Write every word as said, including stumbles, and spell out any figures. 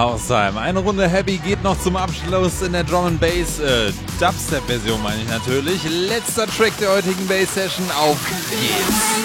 Hausheim. Eine Runde Happy geht noch zum Abschluss in der Drum and Bass äh, Dubstep-Version, meine ich natürlich. Letzter Track der heutigen Bass-Session. Auf geht's!